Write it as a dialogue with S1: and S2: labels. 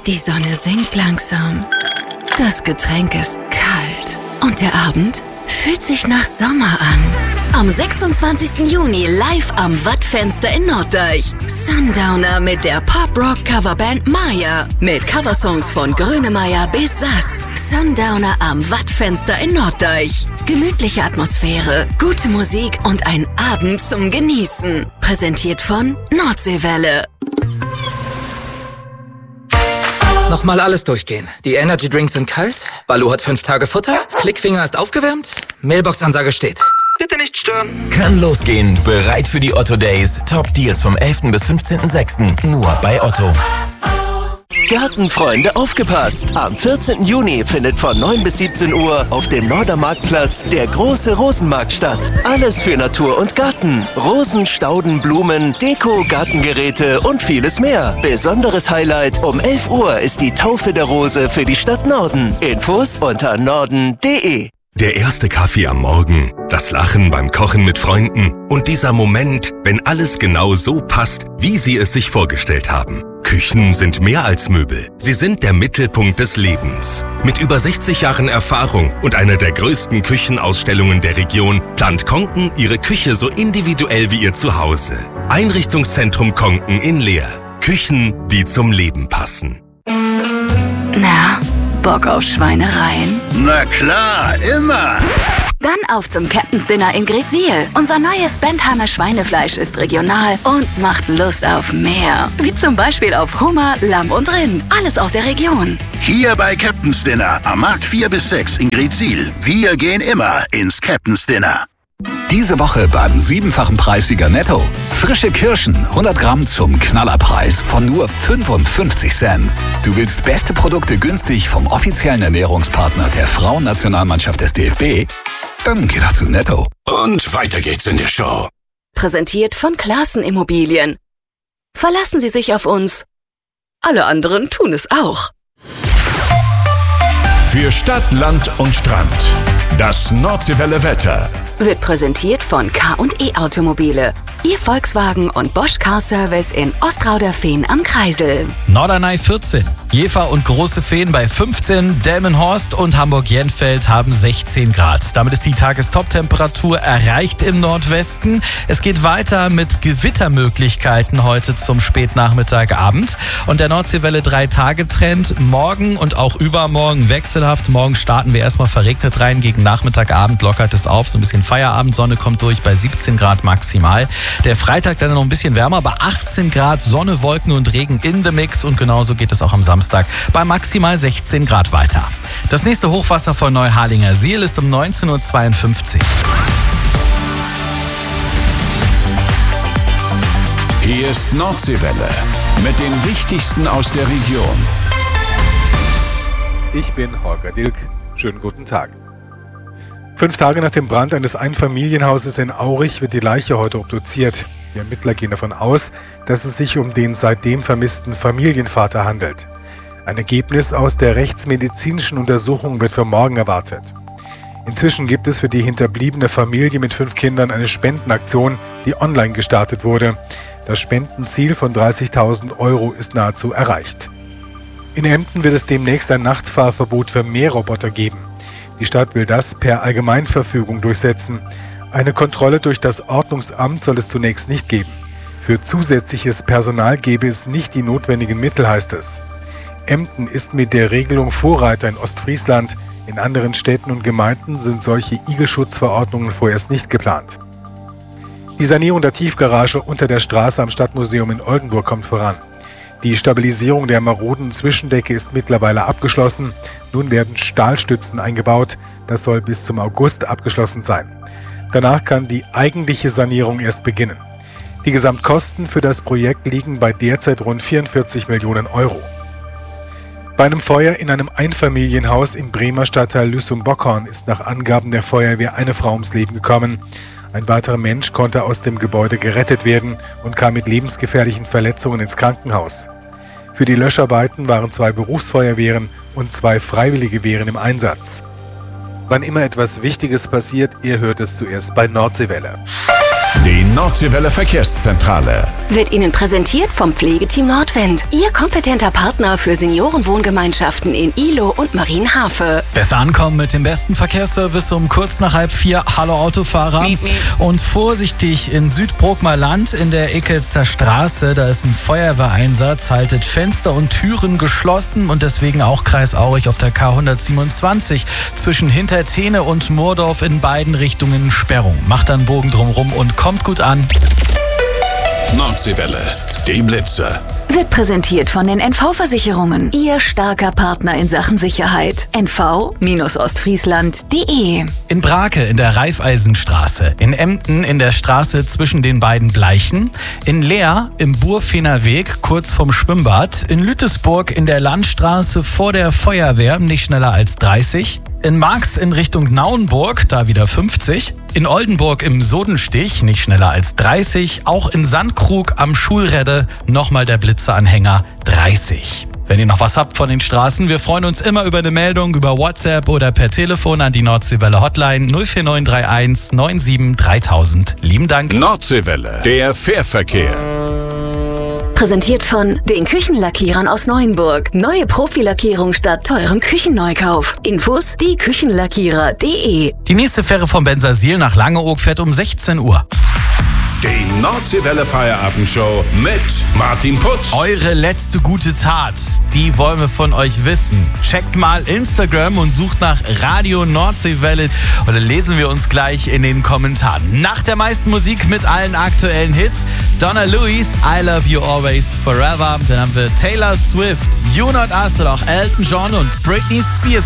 S1: Die Sonne sinkt langsam. Das Getränk ist kalt. Und der Abend fühlt sich nach Sommer an. Am 26. Juni live am Wattfenster in Norddeich. Sundowner mit der Pop-Rock-Coverband Maya. Mit Coversongs von Grönemeyer bis Sass. Sundowner am Wattfenster in Norddeich. Gemütliche Atmosphäre, gute Musik und ein Abend zum Genießen. Präsentiert von Nordseewelle.
S2: Nochmal alles durchgehen. Die Energy Drinks sind kalt, Baloo hat 5 Tage Futter, Klickfinger ist aufgewärmt, Mailbox-Ansage steht.
S3: Bitte nicht stören.
S4: Kann losgehen. Bereit für die Otto Days. Top Deals vom 11. bis 15.06. Nur bei Otto.
S5: Gartenfreunde, aufgepasst! Am 14. Juni findet von 9 bis 17 Uhr auf dem Nordermarktplatz der große Rosenmarkt statt. Alles für Natur und Garten. Rosen, Stauden, Blumen, Deko, Gartengeräte und vieles mehr. Besonderes Highlight: um 11 Uhr ist die Taufe der Rose für die Stadt Norden. Infos unter norden.de.
S6: Der erste Kaffee am Morgen, das Lachen beim Kochen mit Freunden und dieser Moment, wenn alles genau so passt, wie Sie es sich vorgestellt haben. Küchen sind mehr als Möbel. Sie sind der Mittelpunkt des Lebens. Mit über 60 Jahren Erfahrung und einer der größten Küchenausstellungen der Region plant Konken Ihre Küche so individuell wie Ihr Zuhause. Einrichtungszentrum Konken in Leer. Küchen, die zum Leben passen.
S1: Na, Bock auf Schweinereien?
S7: Na klar, immer!
S1: Dann auf zum Captain's Dinner in Greetsiel. Unser neues Bentheimer Schweinefleisch ist regional und macht Lust auf mehr. Wie zum Beispiel auf Hummer, Lamm und Rind. Alles aus der Region.
S7: Hier bei Captain's Dinner am Markt 4 bis 6 in Greetsiel. Wir gehen immer ins Captain's Dinner.
S8: Diese Woche beim 7-fachen Preissieger Netto. Frische Kirschen, 100 Gramm zum Knallerpreis von nur 55 Cent. Du willst beste Produkte günstig vom offiziellen Ernährungspartner der Frauennationalmannschaft des DFB? Dann geh doch zu Netto.
S6: Und weiter geht's in der Show.
S1: Präsentiert von Classen Immobilien. Verlassen Sie sich auf uns. Alle anderen tun es auch.
S9: Für Stadt, Land und Strand. Das Nordseewelle Wetter
S1: Wird präsentiert von K&E Automobile. Ihr Volkswagen und Bosch Car Service in Ostrauder-Fehn am Kreisel.
S10: Norderney 14, Jever und Große Fehn bei 15, Delmenhorst und Hamburg-Jenfeld haben 16 Grad. Damit ist die Tagestop-Temperatur erreicht im Nordwesten. Es geht weiter mit Gewittermöglichkeiten heute zum Spätnachmittagabend. Und der Nordseewelle 3-Tage-Trend morgen und auch übermorgen wechselhaft. Morgen starten wir erstmal verregnet rein. Gegen Nachmittagabend lockert es auf. So ein bisschen Feierabendsonne kommt durch bei 17 Grad maximal. Der Freitag dann noch ein bisschen wärmer, bei 18 Grad, Sonne, Wolken und Regen in the Mix. Und genauso geht es auch am Samstag bei maximal 16 Grad weiter. Das nächste Hochwasser von Neuharlinger Siel ist um 19:52 Uhr.
S9: Hier ist Nordseewelle mit dem Wichtigsten aus der Region.
S11: Ich bin Holger Dilk. Schönen guten Tag. 5 Tage nach dem Brand eines Einfamilienhauses in Aurich wird die Leiche heute obduziert. Die Ermittler gehen davon aus, dass es sich um den seitdem vermissten Familienvater handelt. Ein Ergebnis aus der rechtsmedizinischen Untersuchung wird für morgen erwartet. Inzwischen gibt es für die hinterbliebene Familie mit 5 Kindern eine Spendenaktion, die online gestartet wurde. Das Spendenziel von 30.000 € ist nahezu erreicht. In Emden wird es demnächst ein Nachtfahrverbot für Mähroboter geben. Die Stadt will das per Allgemeinverfügung durchsetzen. Eine Kontrolle durch das Ordnungsamt soll es zunächst nicht geben. Für zusätzliches Personal gebe es nicht die notwendigen Mittel, heißt es. Emden ist mit der Regelung Vorreiter in Ostfriesland. In anderen Städten und Gemeinden sind solche Igelschutzverordnungen vorerst nicht geplant. Die Sanierung der Tiefgarage unter der Straße am Stadtmuseum in Oldenburg kommt voran. Die Stabilisierung der maroden Zwischendecke ist mittlerweile abgeschlossen. Nun werden Stahlstützen eingebaut. Das soll bis zum August abgeschlossen sein. Danach kann die eigentliche Sanierung erst beginnen. Die Gesamtkosten für das Projekt liegen bei derzeit rund 44 Millionen €. Bei einem Feuer in einem Einfamilienhaus im Bremer Stadtteil Lüssum-Bockhorn ist nach Angaben der Feuerwehr eine Frau ums Leben gekommen. Ein weiterer Mensch konnte aus dem Gebäude gerettet werden und kam mit lebensgefährlichen Verletzungen ins Krankenhaus. Für die Löscharbeiten waren 2 Berufsfeuerwehren und 2 Freiwillige Wehren im Einsatz. Wann immer etwas Wichtiges passiert, ihr hört es zuerst bei Nordseewelle.
S9: Die Nordseewelle Verkehrszentrale.
S1: Wird Ihnen präsentiert vom Pflegeteam Nordwind. Ihr kompetenter Partner für Seniorenwohngemeinschaften in Ihlow und Marienhafe.
S10: Besser ankommen mit dem besten Verkehrsservice um kurz nach 3:30. Hallo Autofahrer. Und vorsichtig in Südbrookmer Land in der Ekelster Straße. Da ist ein Feuerwehreinsatz. Haltet Fenster und Türen geschlossen und deswegen auch Kreis Aurich auf der K127 zwischen Hintertene und Moordorf in beiden Richtungen Sperrung. Macht dann Bogen drumrum und kommt gut an.
S9: Nordseewelle, die Blitzer.
S1: Wird präsentiert von den NV-Versicherungen. Ihr starker Partner in Sachen Sicherheit. nv-ostfriesland.de.
S10: In Brake in der Raiffeisenstraße. In Emden in der Straße zwischen den beiden Bleichen. In Leer im Burfener Weg kurz vom Schwimmbad. In Lütesburg in der Landstraße vor der Feuerwehr nicht schneller als 30. In Marx in Richtung Nauenburg, da wieder 50. In Oldenburg im Sodenstich, nicht schneller als 30. Auch in Sandkrug am Schulredde, nochmal der Blitzeranhänger, 30. Wenn ihr noch was habt von den Straßen, wir freuen uns immer über eine Meldung über WhatsApp oder per Telefon an die Nordseewelle Hotline 04931 97 3000. Lieben Dank.
S9: Nordseewelle, der Fährverkehr.
S1: Präsentiert von den Küchenlackierern aus Neuenburg. Neue Profilackierung statt teurem Küchenneukauf. Infos dieküchenlackierer.de.
S10: Die nächste Fähre von Bensersiel nach Langeoog fährt um 16 Uhr.
S9: Die Nordseewelle Feierabendshow mit Martin Putz.
S10: Eure letzte gute Tat, die wollen wir von euch wissen. Checkt mal Instagram und sucht nach Radio Nordseewelle oder lesen wir uns gleich in den Kommentaren. Nach der meisten Musik mit allen aktuellen Hits, Donna Lewis, I Love You Always Forever. Dann haben wir Taylor Swift, You Not Us oder auch Elton John und Britney Spears.